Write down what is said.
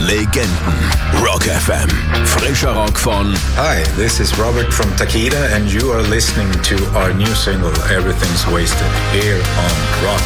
Legenden. Rock FM. Frischer Rock von... Hi, this is Robert from Takeda and you are listening to our new single Everything's Wasted here on Rock